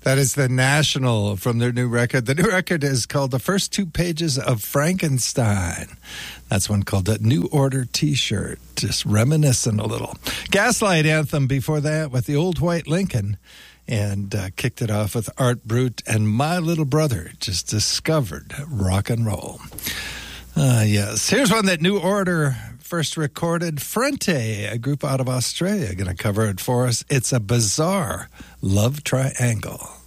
That is the National from their new record. The new record is called The First Two Pages of Frankenstein. That's one called the New Order T-shirt. Just reminiscing a little. Gaslight Anthem before that with the Old White Lincoln. And kicked it off with Art Brut and My Little Brother just discovered rock and roll. Yes. Here's one that New Order first recorded. Frente, a group out of Australia, going to cover it for us. It's a bizarre love triangle.